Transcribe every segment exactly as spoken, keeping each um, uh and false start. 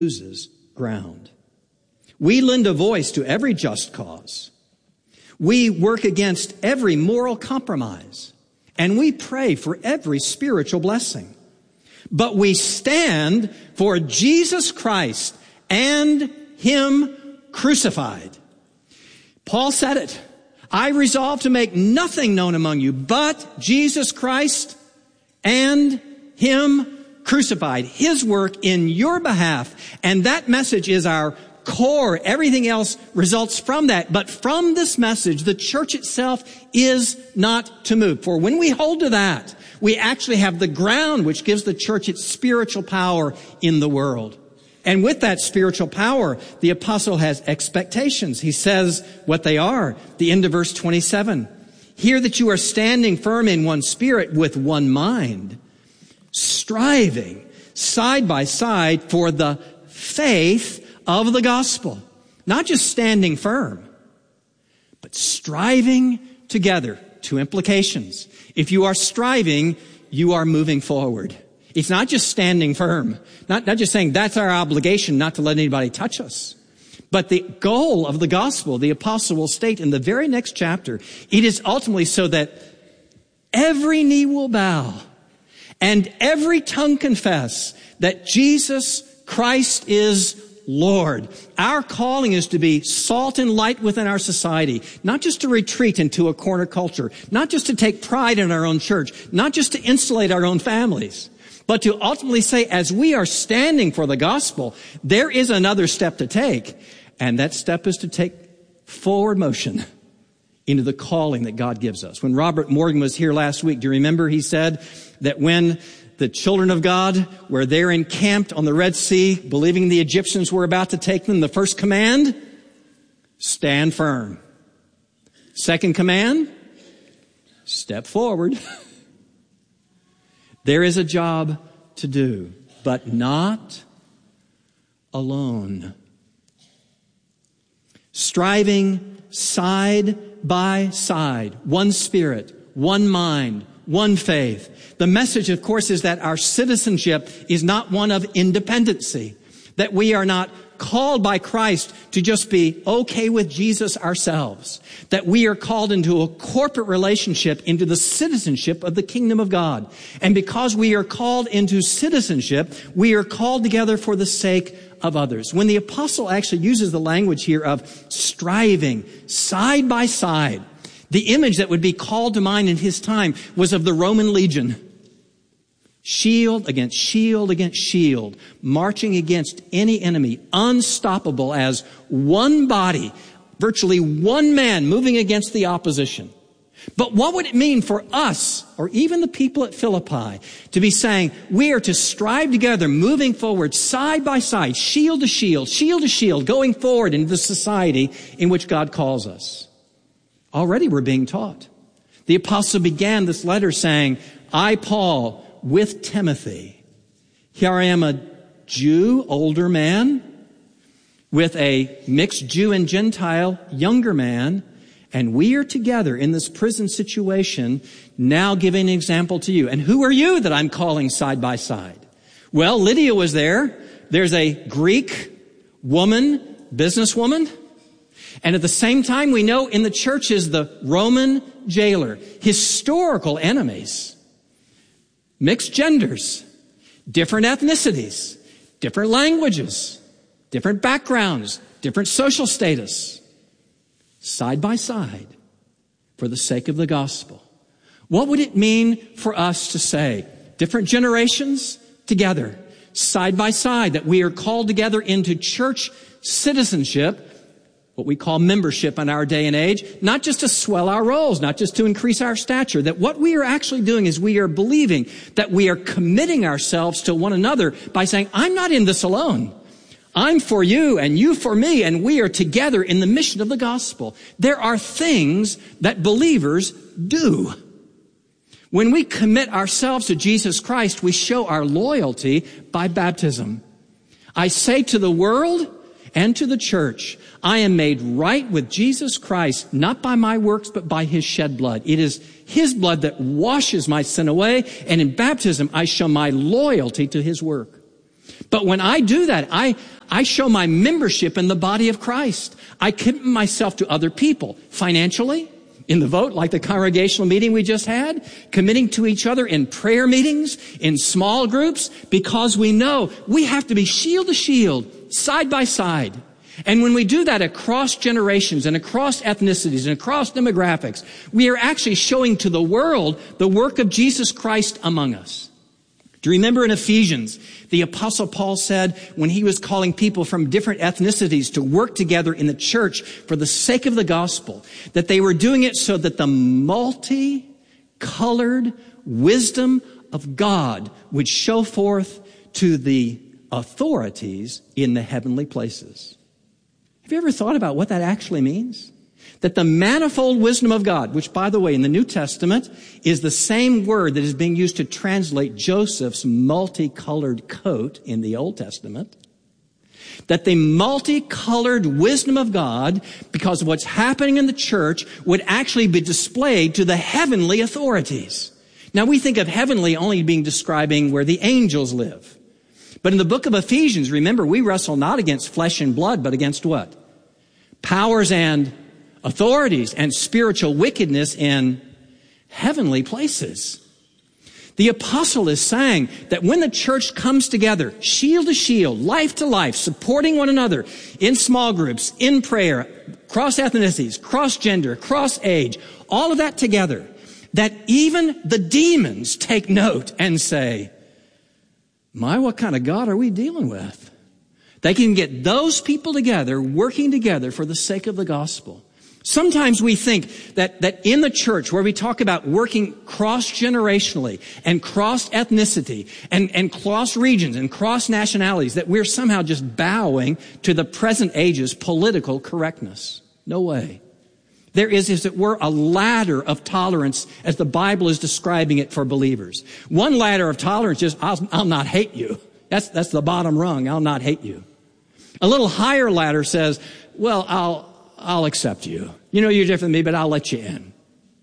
loses ground. We lend a voice to every just cause. We work against every moral compromise. And we pray for every spiritual blessing. But we stand for Jesus Christ and Him crucified. Paul said it. I resolve to make nothing known among you but Jesus Christ and Him crucified, His work in your behalf. And that message is our core. Everything else results from that. But from this message, the church itself is not to move. For when we hold to that, we actually have the ground which gives the church its spiritual power in the world. And with that spiritual power, the apostle has expectations. He says what they are. The end of verse twenty-seven. Hear that you are standing firm in one spirit with one mind, striving side by side for the faith of the gospel. Not just standing firm, but striving together. Two implications. If you are striving, you are moving forward. It's not just standing firm. Not, not just saying that's our obligation not to let anybody touch us. But the goal of the gospel, the apostle will state in the very next chapter, it is ultimately so that every knee will bow and every tongue confess that Jesus Christ is Lord. Our calling is to be salt and light within our society, not just to retreat into a corner culture, not just to take pride in our own church, not just to insulate our own families, but to ultimately say, as we are standing for the gospel, there is another step to take, and that step is to take forward motion into the calling that God gives us. When Robert Morgan was here last week, do you remember he said that when the children of God were there encamped on the Red Sea, believing the Egyptians were about to take them, the first command, stand firm. Second command, step forward. There is a job to do, but not alone. Striving side by side, one spirit, one mind, one faith. The message, of course, is that our citizenship is not one of independency, that we are not called by Christ to just be okay with Jesus ourselves, that we are called into a corporate relationship, into the citizenship of the kingdom of God. And because we are called into citizenship, we are called together for the sake of others. When the apostle actually uses the language here of striving side by side, the image that would be called to mind in his time was of the Roman legion. Shield against shield against shield, marching against any enemy, unstoppable as one body, virtually one man moving against the opposition. But what would it mean for us, or even the people at Philippi, to be saying, we are to strive together, moving forward, side by side, shield to shield, shield to shield, going forward into the society in which God calls us? Already we're being taught. The apostle began this letter saying, I, Paul, with Timothy. Here I am, a Jew, older man, with a mixed Jew and Gentile, younger man, and we are together in this prison situation, now giving an example to you. And who are you that I'm calling side by side? Well, Lydia was there. There's a Greek woman, businesswoman. And at the same time, we know in the church is the Roman jailer, historical enemies, mixed genders, different ethnicities, different languages, different backgrounds, different social status, side by side for the sake of the gospel. What would it mean for us to say, different generations together, side by side, that we are called together into church citizenship, what we call membership in our day and age, not just to swell our rolls, not just to increase our stature, that what we are actually doing is we are believing that we are committing ourselves to one another by saying, I'm not in this alone. I'm for you and you for me, and we are together in the mission of the gospel. There are things that believers do. When we commit ourselves to Jesus Christ, we show our loyalty by baptism. I say to the world and to the church, I am made right with Jesus Christ, not by my works, but by his shed blood. It is his blood that washes my sin away, and in baptism I show my loyalty to his work. But when I do that, I, I show my membership in the body of Christ. I commit myself to other people financially, in the vote, like the congregational meeting we just had, committing to each other in prayer meetings, in small groups, because we know we have to be shield to shield, side by side. And when we do that across generations and across ethnicities and across demographics, we are actually showing to the world the work of Jesus Christ among us. Do you remember in Ephesians, the Apostle Paul said when he was calling people from different ethnicities to work together in the church for the sake of the gospel, that they were doing it so that the multicolored wisdom of God would show forth to the authorities in the heavenly places. Have you ever thought about what that actually means? That the manifold wisdom of God, which, by the way, in the New Testament is the same word that is being used to translate Joseph's multicolored coat in the Old Testament, that the multicolored wisdom of God, because of what's happening in the church, would actually be displayed to the heavenly authorities. Now, we think of heavenly only being describing where the angels live. But in the book of Ephesians, remember, we wrestle not against flesh and blood, but against what? Powers and authorities and spiritual wickedness in heavenly places. The apostle is saying that when the church comes together, shield to shield, life to life, supporting one another in small groups, in prayer, cross ethnicities, cross gender, cross age, all of that together, that even the demons take note and say, my, what kind of God are we dealing with? They can get those people together, working together for the sake of the gospel. Sometimes we think that, that in the church where we talk about working cross-generationally and cross-ethnicity and, and cross-regions and cross-nationalities, that we're somehow just bowing to the present age's political correctness. No way. There is, as it were, a ladder of tolerance as the Bible is describing it for believers. One ladder of tolerance is, I'll, I'll not hate you. That's, that's the bottom rung. I'll not hate you. A little higher ladder says, well, I'll, I'll accept you. You know you're different than me, but I'll let you in.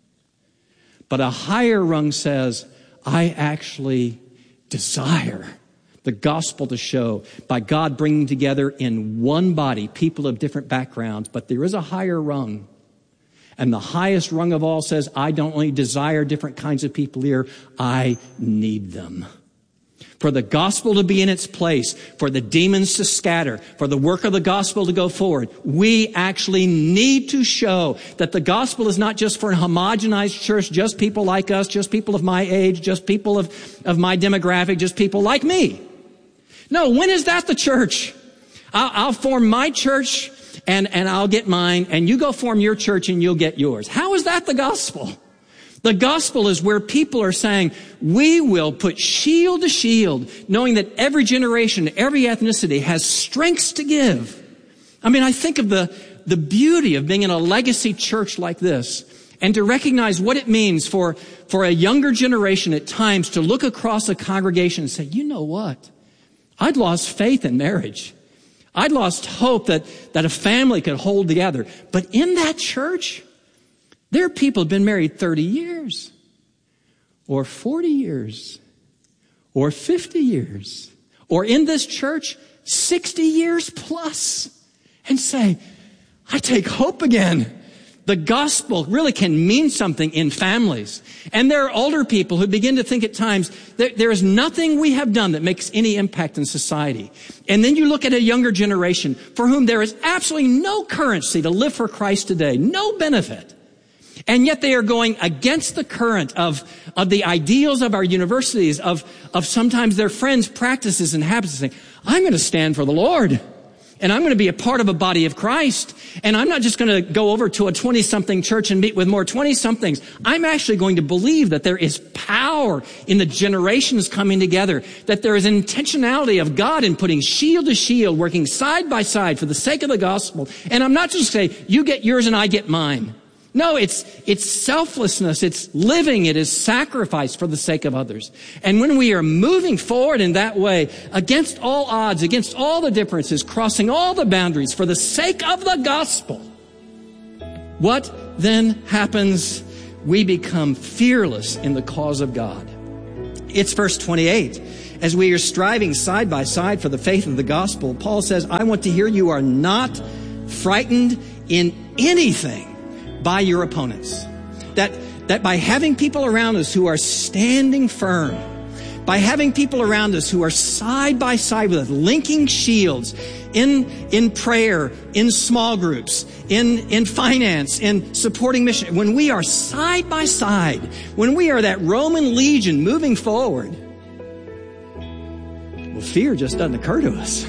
But a higher rung says, I actually desire the gospel to show by God bringing together in one body people of different backgrounds, but there is a higher rung. And the highest rung of all says, I don't only desire different kinds of people here, I need them. For the gospel to be in its place, for the demons to scatter, for the work of the gospel to go forward, we actually need to show that the gospel is not just for a homogenized church, just people like us, just people of my age, just people of, of my demographic, just people like me. No, when is that the church? I'll, I'll form my church and, and I'll get mine, and you go form your church and you'll get yours. How is that the gospel? The gospel is where people are saying, we will put shield to shield, knowing that every generation, every ethnicity has strengths to give. I mean, I think of the, the beauty of being in a legacy church like this, and to recognize what it means for, for a younger generation at times to look across a congregation and say, you know what? I'd lost faith in marriage. I'd lost hope that, that a family could hold together. But in that church, there are people who've been married thirty years, or forty years, or fifty years, or in this church, sixty years plus, and say, I take hope again. The gospel really can mean something in families. And there are older people who begin to think at times that there is nothing we have done that makes any impact in society. And then you look at a younger generation for whom there is absolutely no currency to live for Christ today, no benefit. And yet they are going against the current of, of the ideals of our universities, of, of sometimes their friends' practices and habits, saying, I'm going to stand for the Lord. And I'm going to be a part of a body of Christ. And I'm not just going to go over to a twenty-something church and meet with more twenty-somethings. I'm actually going to believe that there is power in the generations coming together, that there is an intentionality of God in putting shield to shield, working side by side for the sake of the gospel. And I'm not just saying, you get yours and I get mine. No, it's, it's selflessness. It's living. It is sacrifice for the sake of others. And when we are moving forward in that way, against all odds, against all the differences, crossing all the boundaries for the sake of the gospel, what then happens? We become fearless in the cause of God. It's verse twenty-eight. As we are striving side by side for the faith of the gospel, Paul says, I want to hear you are not frightened in anything by your opponents. That, that by having people around us who are standing firm, by having people around us who are side by side with us, linking shields in, in prayer, in small groups, in, in finance, in supporting mission, when we are side by side, when we are that Roman legion moving forward, well, fear just doesn't occur to us.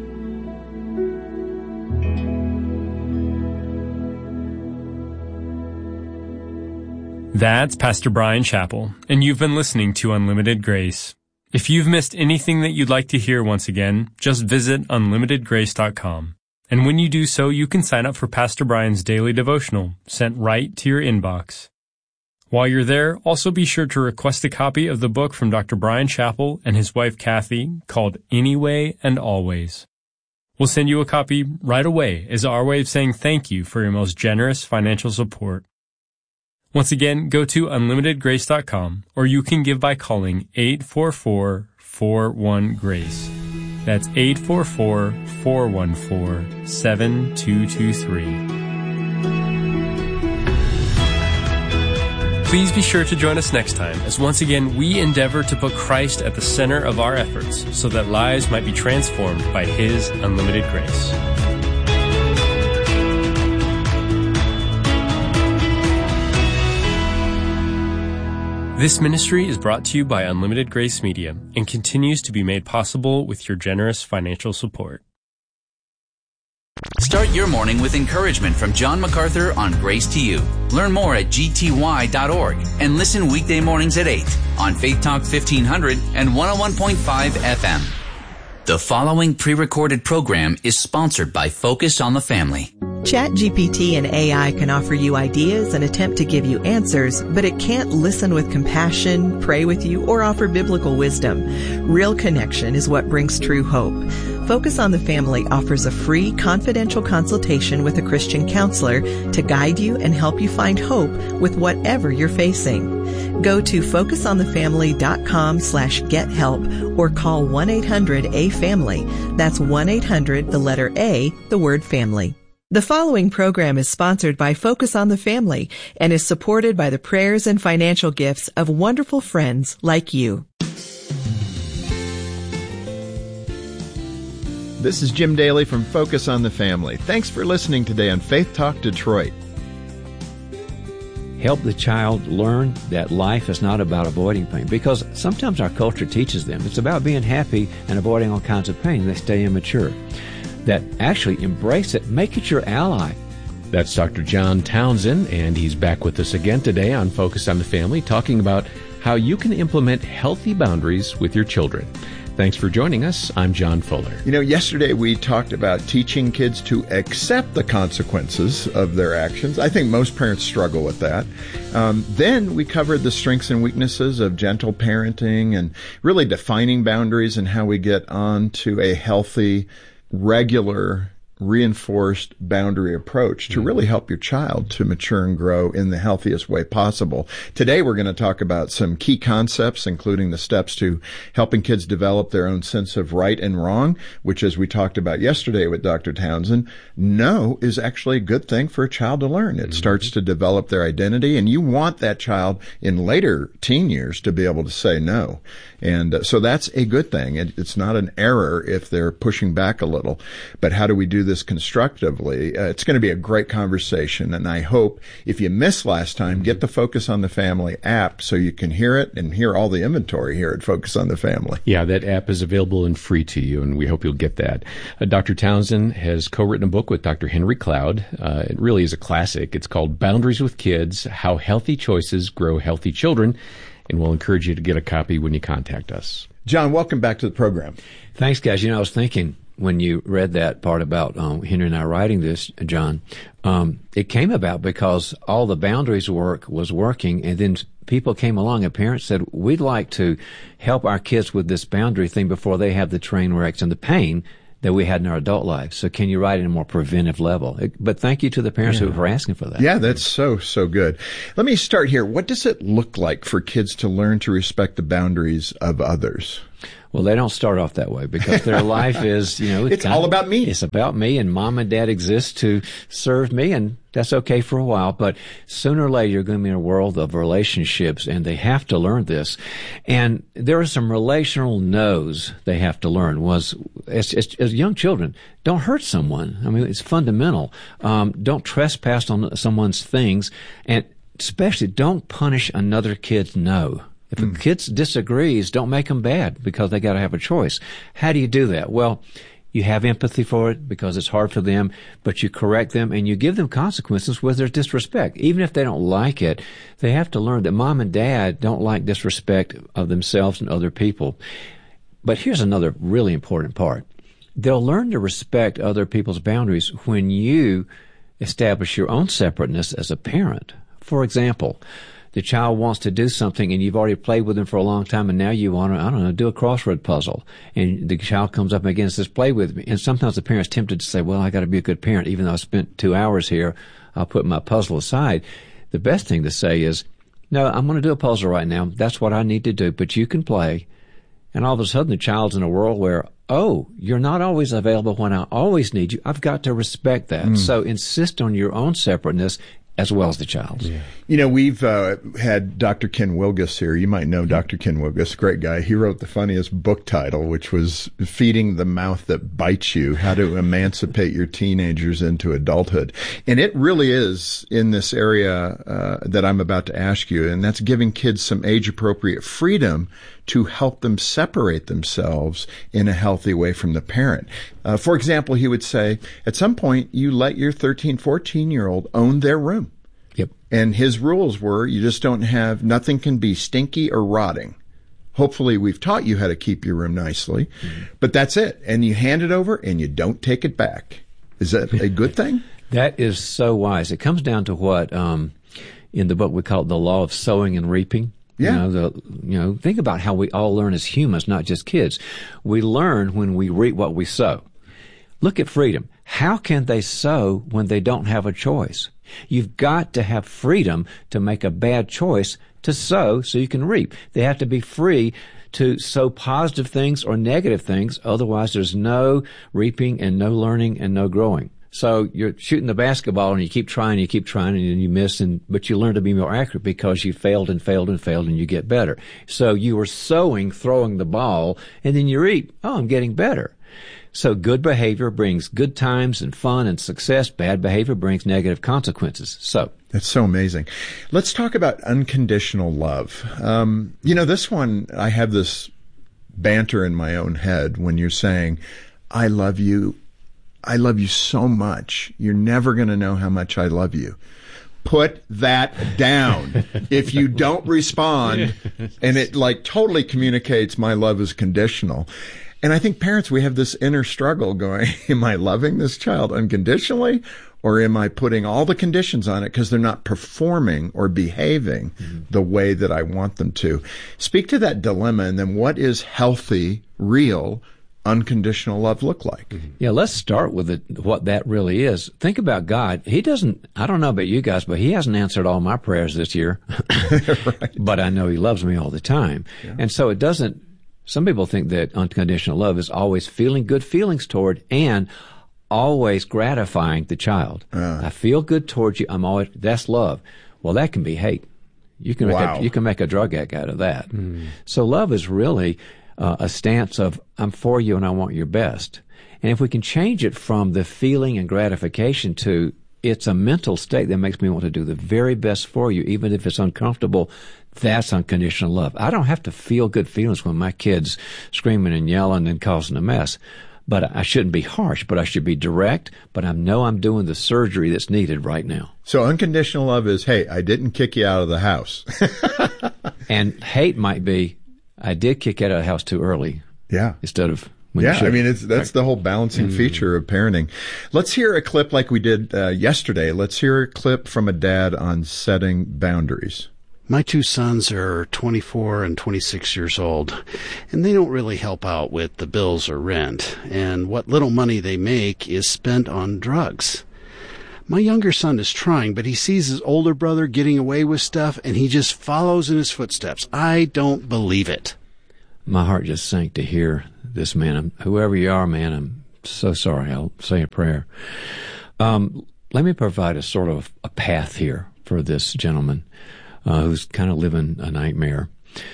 That's Pastor Bryan Chapell, and you've been listening to Unlimited Grace. If you've missed anything that you'd like to hear once again, just visit unlimited grace dot com. And when you do so, you can sign up for Pastor Bryan's daily devotional, sent right to your inbox. While you're there, also be sure to request a copy of the book from Doctor Bryan Chapell and his wife Kathy, called Anyway and Always. We'll send you a copy right away as our way of saying thank you for your most generous financial support. Once again, go to unlimited grace dot com, or you can give by calling eight four four, four one, GRACE. That's eight four four, four one four, seven two two three. Please be sure to join us next time as once again we endeavor to put Christ at the center of our efforts so that lives might be transformed by His unlimited grace. This ministry is brought to you by Unlimited Grace Media and continues to be made possible with your generous financial support. Start your morning with encouragement from John MacArthur on Grace to You. Learn more at g t y dot org and listen weekday mornings at eight on Faith Talk fifteen hundred and one oh one point five F M. The following pre-recorded program is sponsored by Focus on the Family. ChatGPT and A I can offer you ideas and attempt to give you answers, but it can't listen with compassion, pray with you, or offer biblical wisdom. Real connection is what brings true hope. Focus on the Family offers a free, confidential consultation with a Christian counselor to guide you and help you find hope with whatever you're facing. Go to focus on the family dot com slash get help or call one eight hundred A family. That's one eight hundred, the letter A, the word family. The following program is sponsored by Focus on the Family and is supported by the prayers and financial gifts of wonderful friends like you. This is Jim Daly from Focus on the Family. Thanks for listening today on Faith Talk Detroit. Help the child learn that life is not about avoiding pain, because sometimes our culture teaches them it's about being happy and avoiding all kinds of pain. They stay immature. That actually embrace it, make it your ally. That's Doctor John Townsend, and he's back with us again today on Focus on the Family, talking about how you can implement healthy boundaries with your children. Thanks for joining us. I'm John Fuller. You know, yesterday we talked about teaching kids to accept the consequences of their actions. I think most parents struggle with that. Um, then we covered the strengths and weaknesses of gentle parenting and really defining boundaries and how we get on to a healthy, regular, reinforced boundary approach to really help your child to mature and grow in the healthiest way possible. Today, we're going to talk about some key concepts, including the steps to helping kids develop their own sense of right and wrong, which, as we talked about yesterday with Doctor Townsend, no is actually a good thing for a child to learn. It mm-hmm. starts to develop their identity, and you want that child in later teen years to be able to say no. And uh, so that's a good thing. It, it's not an error if they're pushing back a little. But how do we do this constructively? Uh, it's going to be a great conversation. And I hope if you missed last time, get the Focus on the Family app so you can hear it and hear all the inventory here at Focus on the Family. Yeah, that app is available and free to you, and we hope you'll get that. Uh, Doctor Townsend has co-written a book with Doctor Henry Cloud. Uh, it really is a classic. It's called Boundaries with Kids, How Healthy Choices Grow Healthy Children. And we'll encourage you to get a copy when you contact us. John, welcome back to the program. Thanks, guys. You know, I was thinking when you read that part about um, Henry and I writing this, John, um, it came about because all the boundaries work was working, and then people came along and parents said, we'd like to help our kids with this boundary thing before they have the train wrecks and the pain that we had in our adult lives. So can you write it in a more preventive level? It, but thank you to the parents yeah. who were asking for that. Yeah, that's so, so good. Let me start here. What does it look like for kids to learn to respect the boundaries of others? Well, they don't start off that way because their life is, you know, it's, it's all about me. It's about me, and mom and dad exist to serve me, and that's okay for a while. But sooner or later, you're going to be in a world of relationships, and they have to learn this. And there are some relational no's they have to learn. Was as, as, as young children, don't hurt someone. I mean, it's fundamental. Um, don't trespass on someone's things, and especially don't punish another kid's no. If a kid disagrees, don't make them bad because they got to have a choice. How do you do that? Well, you have empathy for it because it's hard for them, but you correct them and you give them consequences where there's disrespect. Even if they don't like it, they have to learn that mom and dad don't like disrespect of themselves and other people. But here's another really important part. They'll learn to respect other people's boundaries when you establish your own separateness as a parent. For example, the child wants to do something and you've already played with them for a long time and now you want to, I don't know, do a crossword puzzle. And the child comes up again and says, play with me. And sometimes the parent's tempted to say, well, I got to be a good parent. Even though I spent two hours here, I'll put my puzzle aside. The best thing to say is, no, I'm going to do a puzzle right now. That's what I need to do, but you can play. And all of a sudden the child's in a world where, oh, you're not always available when I always need you. I've got to respect that. Mm. So insist on your own separateness as well as the child's. Yeah. You know, we've uh, had Doctor Ken Wilgus here. You might know Doctor Ken Wilgus, great guy. He wrote the funniest book title, which was Feeding the Mouth That Bites You, How to Emancipate Your Teenagers into Adulthood. And it really is in this area uh, that I'm about to ask you, and that's giving kids some age-appropriate freedom to help them separate themselves in a healthy way from the parent. Uh, for example, he would say, at some point, you let your thirteen, fourteen-year-old own their room. Yep. And his rules were, you just don't have, nothing can be stinky or rotting. Hopefully, we've taught you how to keep your room nicely, mm-hmm. but that's it. And you hand it over and you don't take it back. Is that a good thing? That is so wise. It comes down to what, um, in the book we call it the law of sowing and reaping. Yeah. You know, the, you know, think about how we all learn as humans, not just kids. We learn when we reap what we sow. Look at freedom. How can they sow when they don't have a choice? You've got to have freedom to make a bad choice to sow so you can reap. They have to be free to sow positive things or negative things. Otherwise, there's no reaping and no learning and no growing. So you're shooting the basketball and you keep trying, you keep trying, and you miss, and but you learn to be more accurate because you failed and failed and failed, and you get better. So you were sowing, throwing the ball, and then you reap. Oh, I'm getting better. So good behavior brings good times and fun and success. Bad behavior brings negative consequences. So that's so amazing. Let's talk about unconditional love. Um, you know, this one, I have this banter in my own head when you're saying, I love you. I love you so much. You're never going to know how much I love you. Put that down. If you don't respond, and it like totally communicates my love is conditional. And I think parents, we have this inner struggle going, am I loving this child unconditionally? Or am I putting all the conditions on it because they're not performing or behaving mm-hmm. the way that I want them to? Speak to that dilemma, and then what is healthy, real, unconditional love look like? Yeah, let's start with it, what that really is. Think about God. He doesn't, I don't know about you guys, but he hasn't answered all my prayers this year. Right. But I know he loves me all the time. Yeah. And so it doesn't, some people think that unconditional love is always feeling good feelings toward and always gratifying the child. Uh. I feel good towards you. I'm always, that's love. Well, that can be hate. You can, wow. make a, you can make a drug addict out of that. Mm. So love is really Uh, a stance of, I'm for you and I want your best. And if we can change it from the feeling and gratification to, it's a mental state that makes me want to do the very best for you, even if it's uncomfortable, that's unconditional love. I don't have to feel good feelings when my kid's screaming and yelling and causing a mess. But I shouldn't be harsh, but I should be direct, but I know I'm doing the surgery that's needed right now. So unconditional love is, hey, I didn't kick you out of the house. And hate might be, I did kick out of the house too early. Yeah. Instead of when yeah, you should. I mean, it's, that's the whole balancing mm. feature of parenting. Let's hear a clip like we did uh, yesterday. Let's hear a clip from a dad on setting boundaries. My two sons are twenty-four and twenty-six years old, and they don't really help out with the bills or rent, and what little money they make is spent on drugs. My younger son is trying, but he sees his older brother getting away with stuff, and he just follows in his footsteps. I don't believe it. My heart just sank to hear this, man. I'm, whoever you are, man, I'm so sorry. I'll say a prayer. Um, let me provide a sort of a path here for this gentleman uh, who's kind of living a nightmare.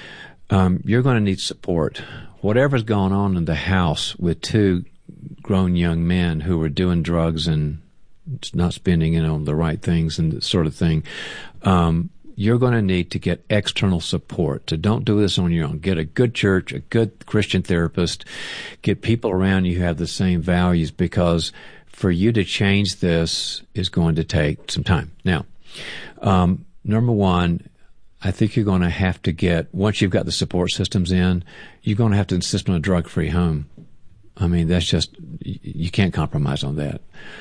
Um, you're going to need support. Whatever's going on in the house with two grown young men who are doing drugs and not spending it on the right things and that sort of thing, um, you're going to need to get external support. So don't do this on your own. Get a good church, a good Christian therapist, get people around you who have the same values, because for you to change this is going to take some time. Now, um, number one, I think you're going to have to get, once you've got the support systems in, you're going to have to insist on a drug-free home. I mean, that's just, you can't compromise on that.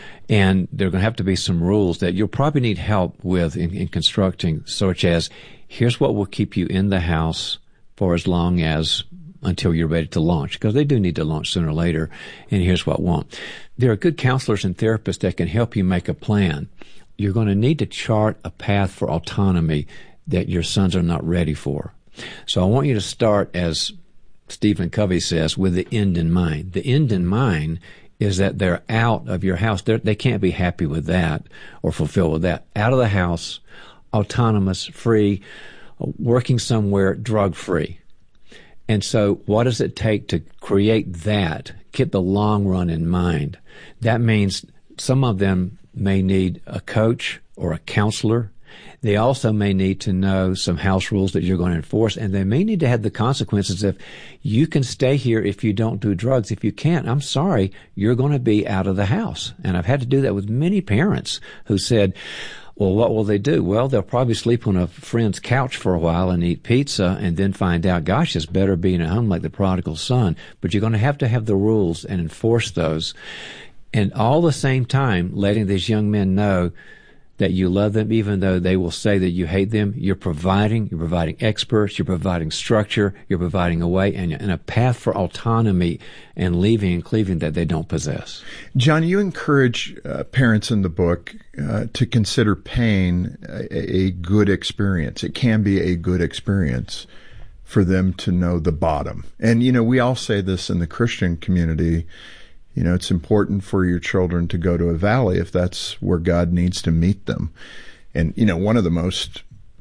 And there are going to have to be some rules that you'll probably need help with in, in constructing, such as, here's what will keep you in the house for as long as, until you're ready to launch, because they do need to launch sooner or later, and here's what won't. There are good counselors and therapists that can help you make a plan. You're going to need to chart a path for autonomy that your sons are not ready for. So I want you to start, as Stephen Covey says, with the end in mind. The end in mind is that they're out of your house. They're, they can't be happy with that or fulfilled with that. Out of the house, autonomous, free, working somewhere, drug-free. And so what does it take to create that? Keep the long run in mind. That means some of them may need a coach or a counselor. They also may need to know some house rules that you're going to enforce, and they may need to have the consequences if you can stay here if you don't do drugs. If you can't, I'm sorry, you're going to be out of the house. And I've had to do that with many parents who said, well, what will they do? Well, they'll probably sleep on a friend's couch for a while and eat pizza and then find out, gosh, it's better being at home like the prodigal son. But you're going to have to have the rules and enforce those. And all the same time, letting these young men know that you love them, even though they will say that you hate them. You're providing, you're providing experts, you're providing structure, you're providing a way and, and a path for autonomy and leaving and cleaving that they don't possess. John, you encourage uh, parents in the book uh, to consider pain a, a good experience. It can be a good experience for them to know the bottom. And, you know, we all say this in the Christian community. You know, it's important for your children to go to a valley if that's where God needs to meet them. And, you know, one of the most,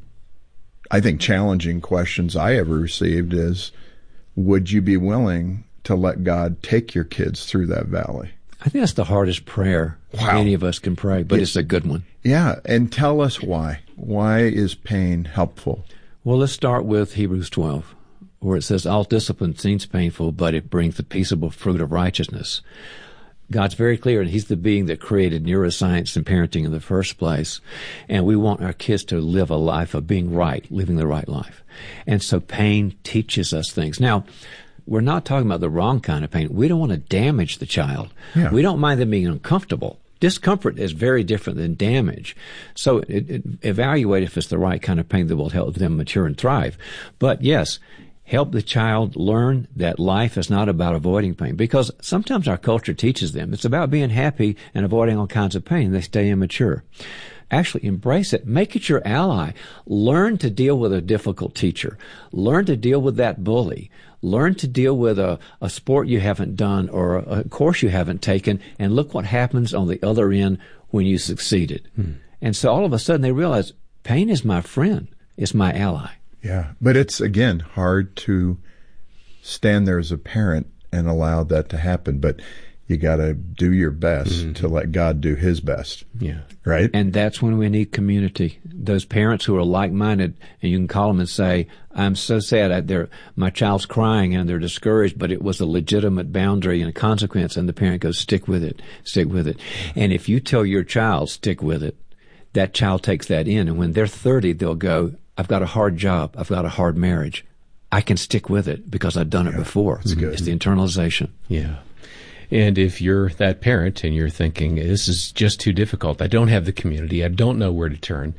I think, challenging questions I ever received is, would you be willing to let God take your kids through that valley? I think that's the hardest prayer wow. any of us can pray, but it, it's a good one. Yeah, and tell us why. Why is pain helpful? Well, let's start with Hebrews twelve. Where it says, all discipline seems painful, but it brings the peaceable fruit of righteousness. God's very clear, and He's the being that created neuroscience and parenting in the first place. And we want our kids to live a life of being right, living the right life. And so pain teaches us things. Now, we're not talking about the wrong kind of pain. We don't want to damage the child. Yeah. We don't mind them being uncomfortable. Discomfort is very different than damage. So it, it, evaluate if it's the right kind of pain that will help them mature and thrive. But yes, help the child learn that life is not about avoiding pain, because sometimes our culture teaches them it's about being happy and avoiding all kinds of pain. They stay immature. Actually, embrace it. Make it your ally. Learn to deal with a difficult teacher. Learn to deal with that bully. Learn to deal with a, a sport you haven't done or a, a course you haven't taken, and look what happens on the other end when you succeeded. Hmm. And so all of a sudden they realize pain is my friend. It's my ally. Yeah, but it's, again, hard to stand there as a parent and allow that to happen. But you got to do your best mm-hmm. to let God do His best. Yeah. Right? And that's when we need community. Those parents who are like-minded, and you can call them and say, I'm so sad. I, they're, my child's crying and they're discouraged, but it was a legitimate boundary and a consequence. And the parent goes, stick with it, stick with it. And if you tell your child, stick with it, that child takes that in. And when they're thirty, they'll go, I've got a hard job. I've got a hard marriage. I can stick with it because I've done it yeah, before. It's good. It's the internalization. Yeah. And if you're that parent and you're thinking, this is just too difficult, I don't have the community, I don't know where to turn,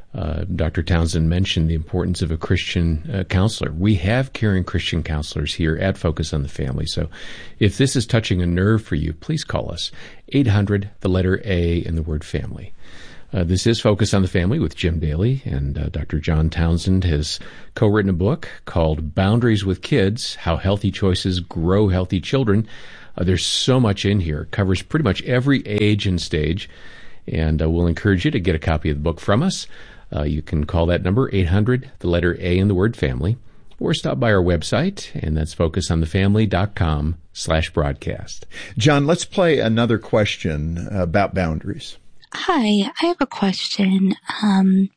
Uh, Doctor Townsend mentioned the importance of a Christian uh, counselor. We have caring Christian counselors here at Focus on the Family. So if this is touching a nerve for you, please call us. eight hundred, the letter A, and the word family. Uh, this is Focus on the Family with Jim Daly, and uh, Doctor John Townsend has co-written a book called Boundaries with Kids, How Healthy Choices Grow Healthy Children. Uh, there's so much in here. It covers pretty much every age and stage, and uh, we'll encourage you to get a copy of the book from us. Uh, you can call that number, eight hundred, the letter A and the word family, or stop by our website, and that's focusonthefamily.com slash broadcast. John, let's play another question about boundaries. Hi, I have a question. Um,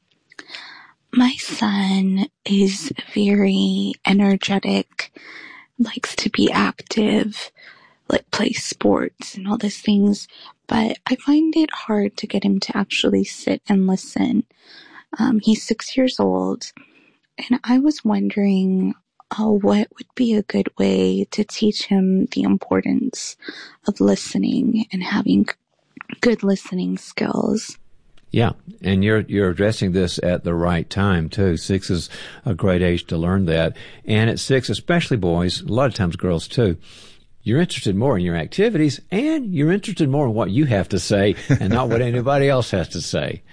my son is very energetic, likes to be active, like play sports and all these things, but I find it hard to get him to actually sit and listen. Um, he's six years old, and I was wondering uh, what would be a good way to teach him the importance of listening and having good listening skills. Yeah, and you're you're addressing this at the right time, too. Six is a great age to learn that. And at six, especially boys, a lot of times girls, too, you're interested more in your activities, and you're interested more in what you have to say and not what anybody else has to say.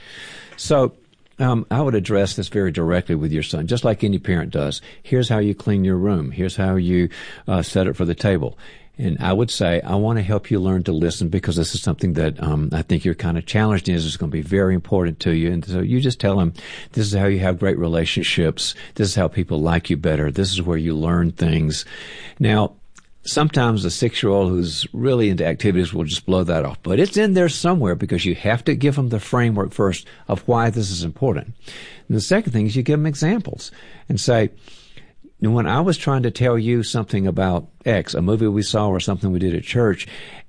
So Um, I would address this very directly with your son, just like any parent does. Here's how you clean your room. Here's how you uh, set it for the table. And I would say, I want to help you learn to listen, because this is something that um, I think you're kind of challenged in. It's going to be very important to you. And so you just tell him, this is how you have great relationships. This is how people like you better. This is where you learn things. Now, sometimes a six-year-old who's really into activities will just blow that off. But it's in there somewhere, because you have to give them the framework first of why this is important. And the second thing is you give them examples and say, when I was trying to tell you something about X, a movie we saw or something we did at church,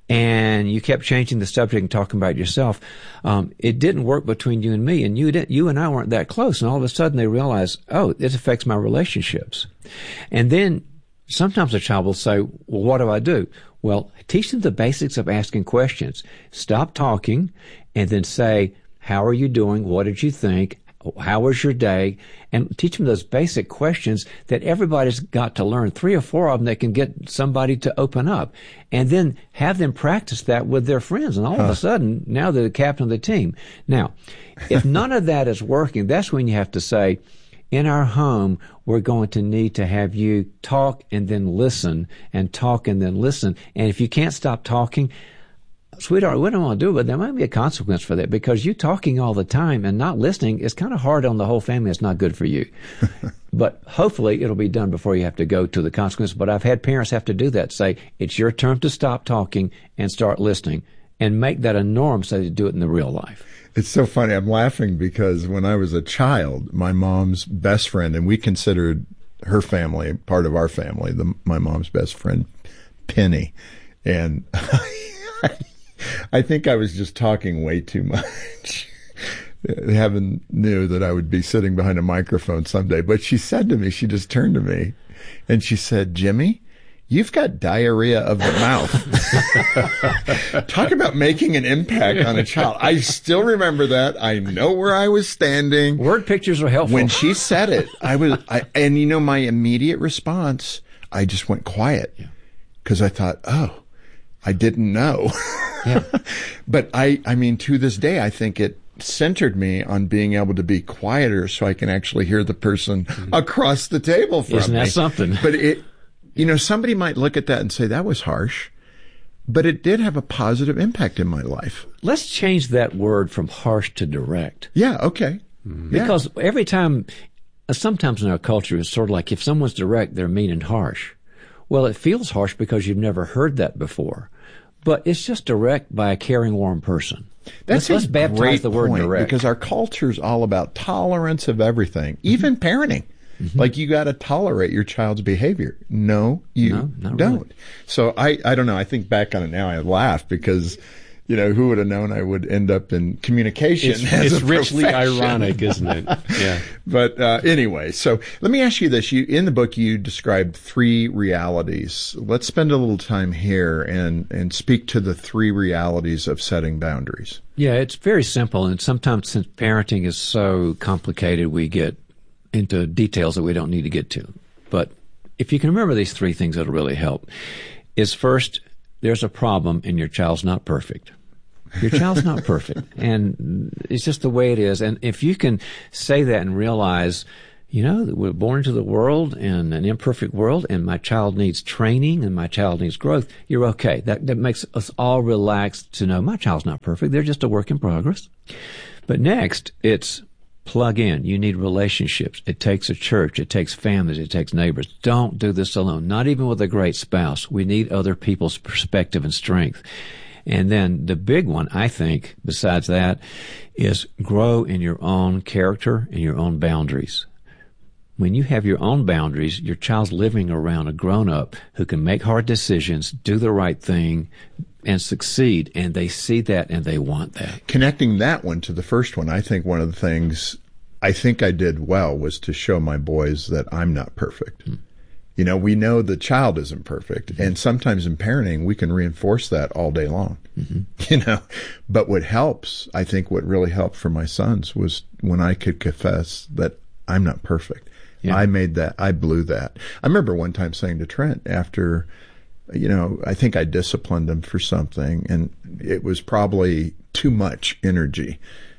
and you kept changing the subject and talking about yourself, um, it didn't work between you and me, and you didn't, you and I weren't that close. And all of a sudden they realize, oh, it affects my relationships. And then sometimes a child will say, well, what do I do? Well, teach them the basics of asking questions. Stop talking and then say, how are you doing? What did you think? How was your day? And teach them those basic questions that everybody's got to learn. Three or four of them, they can get somebody to open up. And then have them practice that with their friends. And all huh. of a sudden, now they're the captain of the team. Now, if none of that is working, that's when you have to say, in our home, we're going to need to have you talk and then listen, and talk and then listen. And if you can't stop talking, sweetheart, we don't want to do it, but there might be a consequence for that, because you talking all the time and not listening is kind of hard on the whole family. It's not good for you. But hopefully it'll be done before you have to go to the consequence. But I've had parents have to do that, say, it's your turn to stop talking and start listening, and make that a norm so they do it in the real life. It's so funny. I'm laughing because when I was a child, my mom's best friend, and we considered her family part of our family, the, my mom's best friend, Penny. And I think I was just talking way too much. Heaven knew that I would be sitting behind a microphone someday. But she said to me, she just turned to me and she said, Jimmy, you've got diarrhea of the mouth. Talk about making an impact on a child. I still remember that. I know where I was standing. Word pictures are helpful. When she said it, I was, I, and you know, my immediate response, I just went quiet because I thought, oh, I didn't know. Yeah. But I, I mean, to this day, I think it centered me on being able to be quieter so I can actually hear the person mm-hmm. across the table from me. Isn't that something? But it, you know, somebody might look at that and say, that was harsh, but it did have a positive impact in my life. Let's change that word from harsh to direct. Yeah, okay. Mm-hmm. Because yeah. every time, sometimes in our culture, it's sort of like if someone's direct, they're mean and harsh. Well, it feels harsh because you've never heard that before. But it's just direct by a caring, warm person. That's let's, a let's baptize great the word point, direct. Because our culture is all about tolerance of everything, even mm-hmm. parenting. Mm-hmm. Like you got to tolerate your child's behavior. No, you no, not don't. Really. So I, I don't know. I think back on it now, I laugh because you know, who would have known I would end up in communication? It's, as it's a richly profession. ironic, isn't it? Yeah. But uh, anyway, so let me ask you this. You, in the book, you described three realities. Let's spend a little time here and, and speak to the three realities of setting boundaries. Yeah, it's very simple. And sometimes since parenting is so complicated, we get into details that we don't need to get to. But if you can remember these three things, that'll really help. Is first, there's a problem and your child's not perfect. Your child's not perfect, and it's just the way it is. And if you can say that and realize, you know, that we're born into the world in an imperfect world, and my child needs training and my child needs growth, you're okay. That, that makes us all relaxed to know my child's not perfect. They're just a work in progress. But next, it's plug in. You need relationships. It takes a church. It takes families. It takes neighbors. Don't do this alone, not even with a great spouse. We need other people's perspective and strength. And then the big one, I think, besides that, is grow in your own character and your own boundaries. When you have your own boundaries, your child's living around a grown-up who can make hard decisions, do the right thing, and succeed, and they see that and they want that. Connecting that one to the first one, I think one of the things I think I did well was to show my boys that I'm not perfect. Mm. You know, we know the child isn't perfect, mm-hmm. and sometimes in parenting, we can reinforce that all day long, mm-hmm. you know. But what helps, I think what really helped for my sons was when I could confess that I'm not perfect. Yeah. I made that, I blew that. I remember one time saying to Trent after, you know, I think I disciplined him for something, and it was probably too much energy.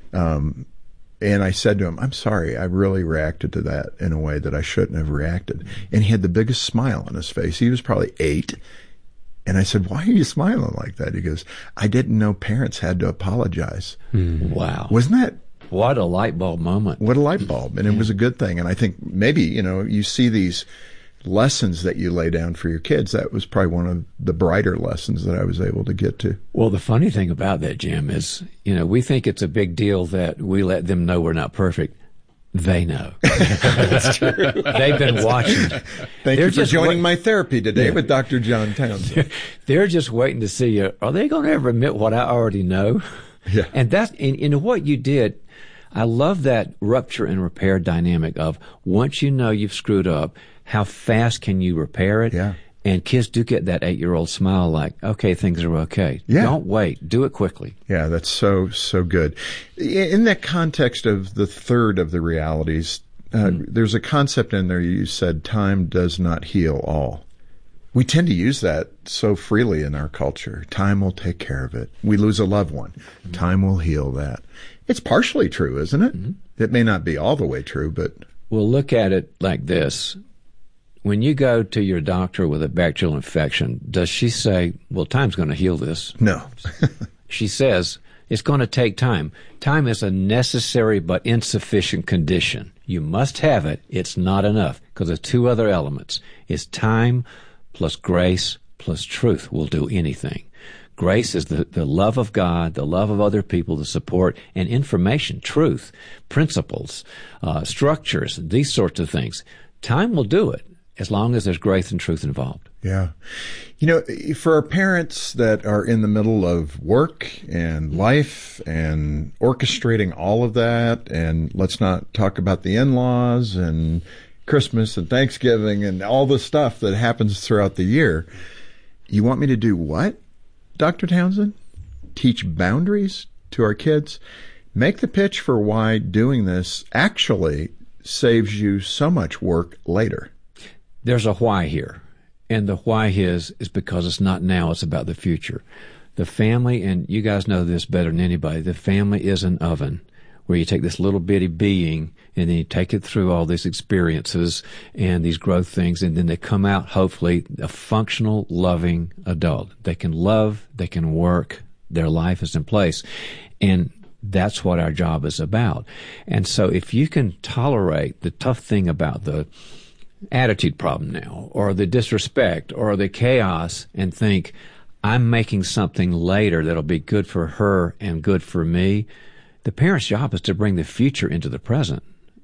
Um, And I said to him, I'm sorry, I really reacted to that in a way that I shouldn't have reacted. And he had the biggest smile on his face. He was probably eight. And I said, why are you smiling like that? He goes, I didn't know parents had to apologize. Mm. Wow. Wasn't that? What a light bulb moment. What a light bulb. And yeah. It was a good thing. And I think maybe, you know, you see these lessons that you lay down for your kids. That was probably one of the brighter lessons that I was able to get to. Well, the funny thing about that, Jim, is, you know, we think it's a big deal that we let them know we're not perfect. They know. That's true. They've been watching. Thank They're you for joining wait- my therapy today yeah. with Doctor John Townsend. They're just waiting to see, uh, are they going to ever admit what I already know? Yeah. And that's, and, and what you did, I love that rupture and repair dynamic of once you know you've screwed up, how fast can you repair it? Yeah. And kids do get that eight-year-old smile like, okay, things are okay. Yeah. Don't wait. Do it quickly. Yeah, that's so, so good. In that context of the third of the realities, uh, mm. there's a concept in there you said, time does not heal all. We tend to use that so freely in our culture. Time will take care of it. We lose a loved one. Mm. Time will heal that. It's partially true, isn't it? Mm-hmm. It may not be all the way true, but... Well, look at it like this. When you go to your doctor with a bacterial infection, does she say, well, time's going to heal this? No. She says, it's going to take time. Time is a necessary but insufficient condition. You must have it. It's not enough because of two other elements. It's time plus grace plus truth will do anything. Grace is the, the love of God, the love of other people, the support, and information, truth, principles, uh, structures, these sorts of things. Time will do it as long as there's grace and truth involved. Yeah. You know, for our parents that are in the middle of work and life and orchestrating all of that, and let's not talk about the in-laws and Christmas and Thanksgiving and all the stuff that happens throughout the year, you want me to do what? Doctor Townsend, teach boundaries to our kids. Make the pitch for why doing this actually saves you so much work later. There's a why here, and the why is is because it's not now, it's about the future. The family, and you guys know this better than anybody, the family is an oven where you take this little bitty being and then you take it through all these experiences and these growth things, and then they come out, hopefully, a functional, loving adult. They can love, they can work, their life is in place. And that's what our job is about. And so if you can tolerate the tough thing about the attitude problem now, or the disrespect, or the chaos, and think, I'm making something later that'll be good for her and good for me, the parent's job is to bring the future into the present.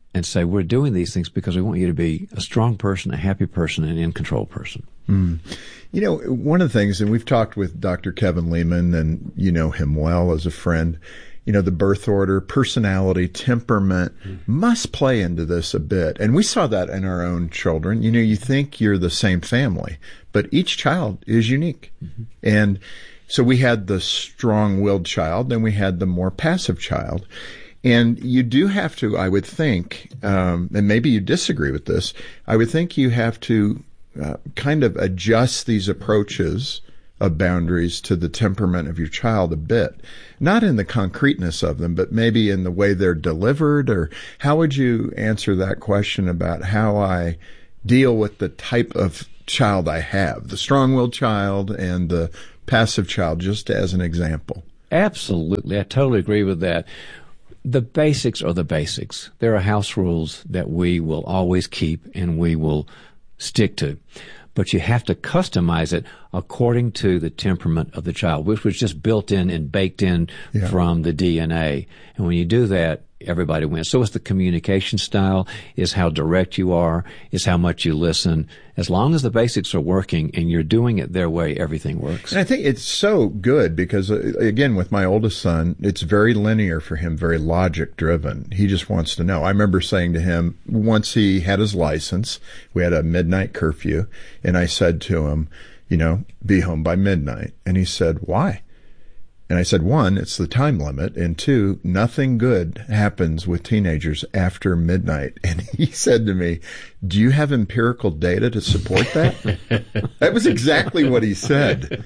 and say, we're doing these things because we want you to be a strong person, a happy person, an in-control person. Mm. You know, one of the things, and we've talked with Doctor Kevin Lehman, and you know him well as a friend, you know, the birth order, personality, temperament mm-hmm. must play into this a bit. And we saw that in our own children. You know, you think you're the same family, but each child is unique. Mm-hmm. And so we had the strong-willed child, then we had the more passive child. And you do have to, I would think, um, and maybe you disagree with this, I would think you have to uh, kind of adjust these approaches of boundaries to the temperament of your child a bit. Not in the concreteness of them, but maybe in the way they're delivered. Or how would you answer that question about how I deal with the type of child I have, the strong-willed child and the passive child, just as an example? Absolutely. I totally agree with that. The basics are the basics. There are house rules that we will always keep and we will stick to. But you have to customize it according to the temperament of the child, which was just built in and baked in yeah. from the D N A. And when you do that, everybody wins. So it's the communication style, is how direct you are, is how much you listen. As long as the basics are working and you're doing it their way, everything works. And I think it's so good because, uh, again, with my oldest son, it's very linear for him, very logic driven. He just wants to know. I remember saying to him, once he had his license, we had a midnight curfew, and I said to him, you know, be home by midnight. And he said, why? And I said, one, it's the time limit, and two, nothing good happens with teenagers after midnight. And he said to me, do you have empirical data to support that? That was exactly what he said.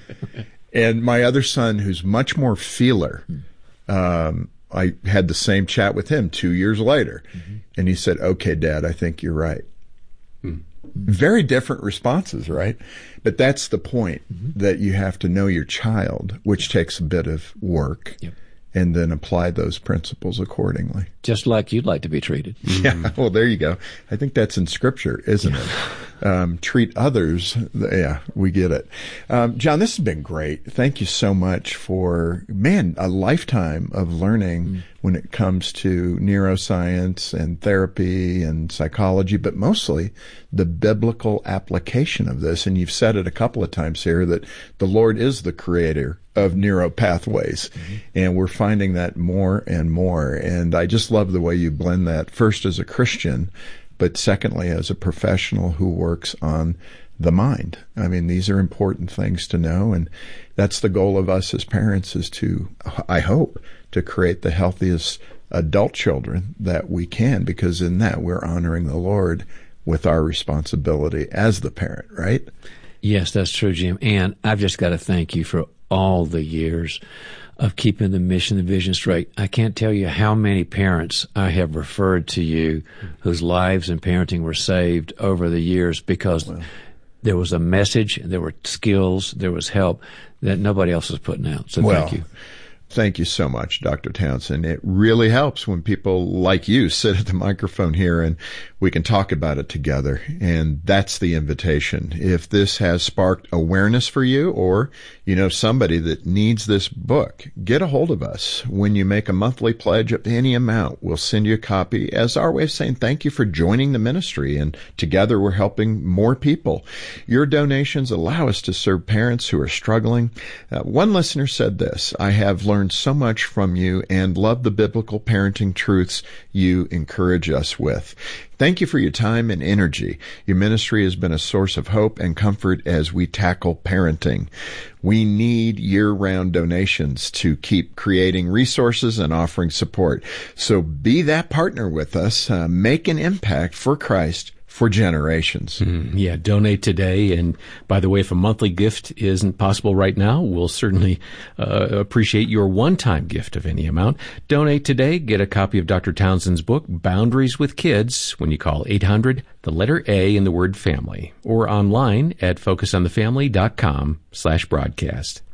And my other son, who's much more feeler, um, I had the same chat with him two years later. Mm-hmm. And he said, okay, Dad, I think you're right. Mm. Very different responses, right? But that's the point, mm-hmm. that you have to know your child, which takes a bit of work, yep. and then apply those principles accordingly. Just like you'd like to be treated. Yeah, well, there you go. I think that's in Scripture, isn't it? Um, treat others. Yeah, we get it. Um, John, this has been great. Thank you so much for, man, a lifetime of learning mm. when it comes to neuroscience and therapy and psychology, but mostly the biblical application of this. And you've said it a couple of times here that the Lord is the creator of neuro pathways. Mm-hmm. And we're finding that more and more. And I just love the way you blend that, first as a Christian, but secondly as a professional who works on the mind. I mean, these are important things to know, and that's the goal of us as parents, is to, I hope, to create the healthiest adult children that we can, because in that we're honoring the Lord with our responsibility as the parent, right? Yes, that's true, Jim. And I've just got to thank you for all the years of keeping the mission and vision straight. I can't tell you how many parents I have referred to you whose lives and parenting were saved over the years because wow. there was a message, there were skills, there was help that nobody else was putting out. So well, thank you. Thank you so much, Doctor Townsend. It really helps when people like you sit at the microphone here and we can talk about it together. And that's the invitation. If this has sparked awareness for you, or you know somebody that needs this book, get a hold of us. When you make a monthly pledge of any amount, we'll send you a copy as our way of saying thank you for joining the ministry. And together we're helping more people. Your donations allow us to serve parents who are struggling. Uh, one listener said this: I have learned so much from you and love the biblical parenting truths you encourage us with. Thank you for your time and energy. Your ministry has been a source of hope and comfort as we tackle parenting. We need year-round donations to keep creating resources and offering support. So be that partner with us. Uh, make an impact for Christ for generations. Mm, yeah, donate today. And by the way, if a monthly gift isn't possible right now, we'll certainly uh, appreciate your one-time gift of any amount. Donate today. Get a copy of Doctor Townsend's book, Boundaries with Kids, when you call eight hundred, the letter A in the word family, or online at focusonthefamily.com slash broadcast.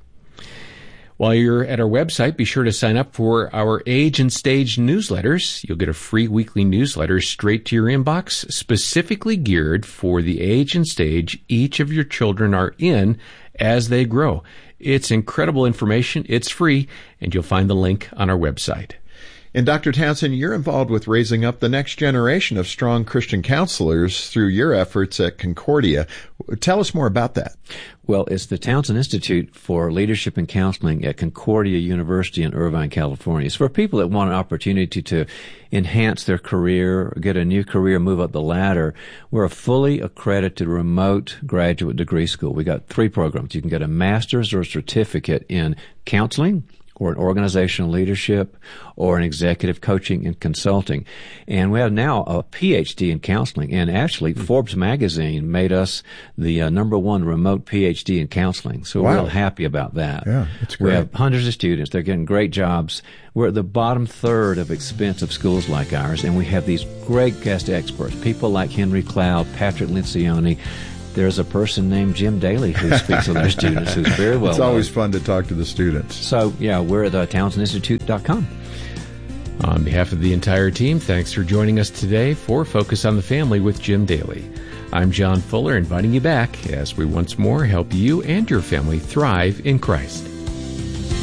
While you're at our website, be sure to sign up for our Age and Stage newsletters. You'll get a free weekly newsletter straight to your inbox, specifically geared for the age and stage each of your children are in as they grow. It's incredible information. It's free, and you'll find the link on our website. And Doctor Townsend, you're involved with raising up the next generation of strong Christian counselors through your efforts at Concordia. Tell us more about that. Well, it's the Townsend Institute for Leadership and Counseling at Concordia University in Irvine, California. It's for people that want an opportunity to enhance their career, get a new career, move up the ladder. We're a fully accredited remote graduate degree school. We got three programs. You can get a master's or a certificate in counseling, or in organizational leadership, or in executive coaching and consulting. And we have now a P H D in counseling. And actually, Forbes magazine made us the uh, number one remote P H D in counseling. So wow. we're real happy about that. Yeah, it's great. We have hundreds of students. They're getting great jobs. We're at the bottom third of expensive schools like ours, and we have these great guest experts, people like Henry Cloud, Patrick Lencioni. There's a person named Jim Daly who speaks to their students who's very well It's always known. fun to talk to the students. So, yeah, we're at uh, townsend institute dot com. On behalf of the entire team, thanks for joining us today for Focus on the Family with Jim Daly. I'm John Fuller, inviting you back as we once more help you and your family thrive in Christ.